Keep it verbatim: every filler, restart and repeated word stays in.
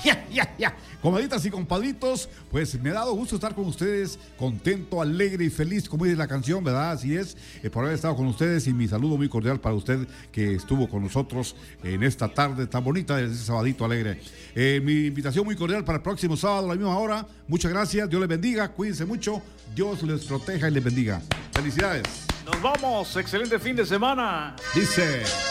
ya, ya, ya. Comaditas y compadritos, pues me ha dado gusto estar con ustedes, contento, alegre y feliz, como dice la canción, ¿verdad? Así es, eh, por haber estado con ustedes, y mi saludo muy cordial para usted que estuvo con nosotros en esta tarde tan bonita de ese sabadito alegre. Eh, mi invitación muy cordial para el próximo sábado a la misma hora. Muchas gracias, Dios les bendiga, cuídense mucho, Dios les proteja y les bendiga. Felicidades. Nos vamos, excelente fin de semana. Dice...